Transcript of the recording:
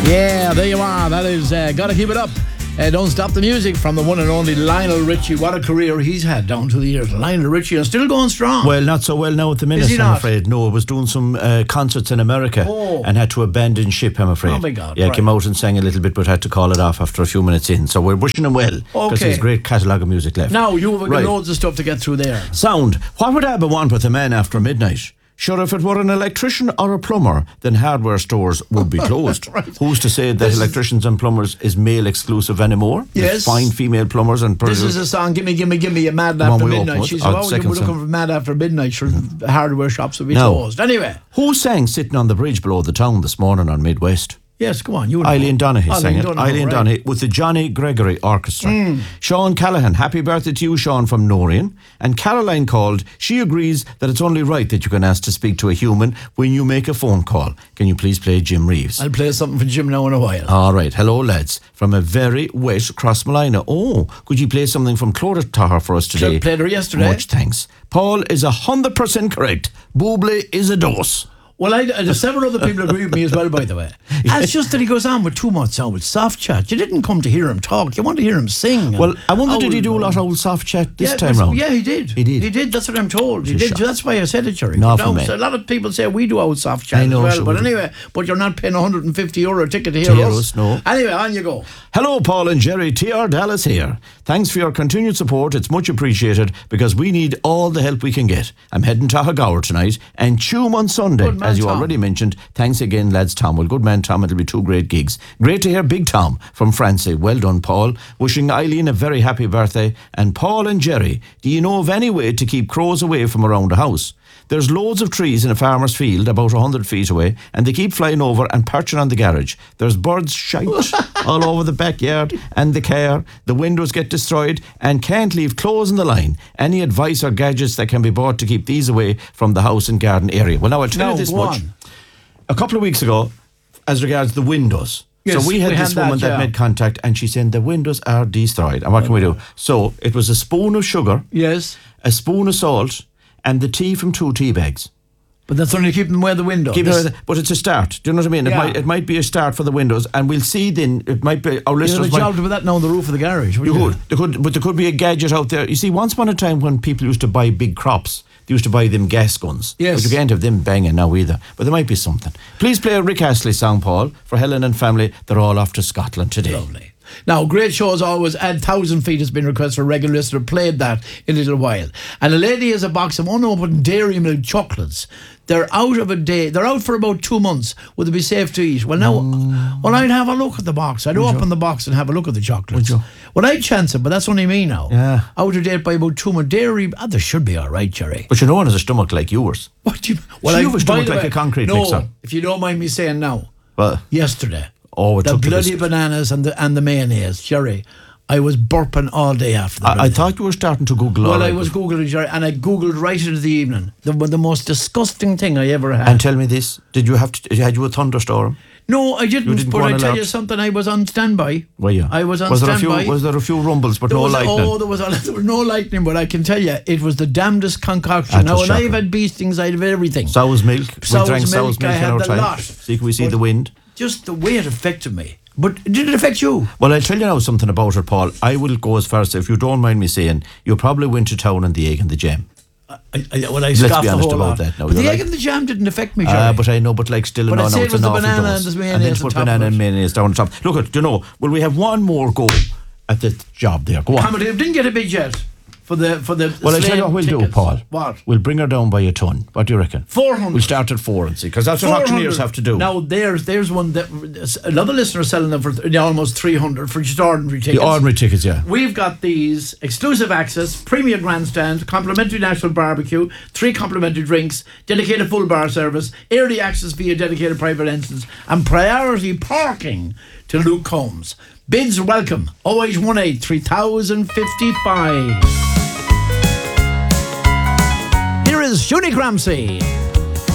Yeah, there you are. That is Gotta Keep It Up. Don't Stop the Music from the one and only Lionel Richie. What a career he's had down to the years. Lionel Richie is still going strong. Well, not so well now at the minute, I'm afraid. No, was doing some concerts in America and had to abandon ship, I'm afraid. Oh, my God. Yeah, right. Came out and sang a little bit, but had to call it off after a few minutes in. So we're wishing him well, because he has a great catalogue of music left. Now, you have loads of stuff to get through there. Sound. What would Abba want with a man after midnight? Sure, if it were an electrician or a plumber, then hardware stores would be closed. Right. Who's to say that electricians and plumbers is male exclusive anymore? Yes. There's fine female plumbers and... This is a song, Gimme, Gimme, Gimme, a Mad After Midnight. She said, you're looking for Mad After Midnight, sure, hardware shops will be closed. Anyway. Who sang Sitting on the Bridge Below the Town this morning on Midwest? Yes, go on. You know. Eileen Donaghy sang it. Eileen Donaghy with the Johnny Gregory Orchestra. Sean Callahan, happy birthday to you, Sean, from Norian. And Caroline called. She agrees that it's only right that you can ask to speak to a human when you make a phone call. Can you please play Jim Reeves? I'll play something for Jim now in a while. All right. Hello, lads. From a very wet Crossmolina. Oh, could you play something from Clodagh for us today? I played her yesterday. Much thanks. Paul is 100% correct. Buble is a dose. Well, there's several other people agree with me as well, by the way. It's just that he goes on with too much with soft chat. You didn't come to hear him talk. You want to hear him sing. Well, I wonder, did he do a lot of old soft chat this time round? Yeah, he did. He did. He did. That's what I'm told. He did. That's why I said it, Jerry. No, so a lot of people say we do old soft chat as well. But anyway, but you're not paying €150 ticket to hear us. No. Anyway, on you go. Hello, Paul and Jerry. TR Dallas here. Thanks for your continued support. It's much appreciated because we need all the help we can get. I'm heading to Hagower tonight and Tuam on Sunday, as you already mentioned. Thanks again, lads, Tom. Well, good man, Tom. It'll be two great gigs. Great to hear Big Tom from Francie. Well done, Paul. Wishing Eileen a very happy birthday. And Paul and Jerry, do you know of any way to keep crows away from around the house? There's loads of trees in a farmer's field about 100 feet away, and they keep flying over and perching on the garage. There's birds shite all over the backyard and the car. The windows get destroyed and can't leave clothes in the line. Any advice or gadgets that can be bought to keep these away from the house and garden area? Well, now I'll tell you this much. A couple of weeks ago, as regards the windows. Yes, so we had this woman that made contact and she said the windows are destroyed. And what can we do? So it was a spoon of sugar, yes, a spoon of salt, and the tea from 2 tea bags. But that's only keeping them away the window. But it's a start. Do you know what I mean? Yeah. It might be a start for the windows, and we'll see then. It might be our listeners. You'd have a job to put that now on the roof of the garage. But there could be a gadget out there. You see, once upon a time when people used to buy big crops, they used to buy them gas guns. Yes. But you can't have them banging now either. But there might be something. Please play a Rick Astley song, Paul, for Helen and family. They're all off to Scotland today. Lovely. Now, great show as always. Add 1,000 Feet has been requested for a regular listener. Played that in a little while. And a lady has a box of unopened Dairy Milk chocolates. They're out of a day. They're out for about 2 months. Would they be safe to eat? Well, now, I'd have a look at the box. I'd open the box and have a look at the chocolates. Well, I'd chance it, but that's only me now. Yeah. Out of date by about 2 months. Dairy, they should be all right, Jerry. But no one has a stomach like yours. What do you... Well, you have a stomach like a concrete mixer. No, if you don't mind me saying now. Well, yesterday. Oh, the bloody bananas and the mayonnaise, Jerry. I was burping all day after that. I thought you were starting to Google. Well, I was Googling, Jerry, and I Googled right into the evening. The most disgusting thing I ever had. And tell me this: did you had you a thunderstorm? No, I didn't. But I tell you something, I was on standby. Were you? I was on standby. Was there a few rumbles, but no lightning? There was no lightning, but I can tell you, it was the damnedest concoction. Now, when I've had bee stings, I'd have everything. Sow's milk. We drank sow's milk I had in our the lot. See, can we see the wind? Just the way it affected me. But did it affect you? Well, I'll tell you now something about it, Paul. I will go as far as, if you don't mind me saying, you probably went to town on the egg and the jam. Let's be honest about that now. But the egg and the jam didn't affect me, Jerry. But I know, but like still, but no, it's an awful banana dose. And then to put banana and mayonnaise down on top. Look, will we have one more go at the job there? Go on. Didn't get a big jet. For the well, I'll tell you what we'll do, Paul. What? We'll bring her down by a ton. What do you reckon? 400. We'll start at 4 and see, because that's what auctioneers have to do. Now, there's one that another listener selling them for almost 300 for just ordinary tickets. The ordinary tickets, yeah. We've got these: exclusive access, premier grandstand, complimentary national barbecue, 3 complimentary drinks, dedicated full bar service, early access via dedicated private entrance, and priority parking to Luke Combs. Bids welcome. 0818 3055. Here is Shuni Cramsey.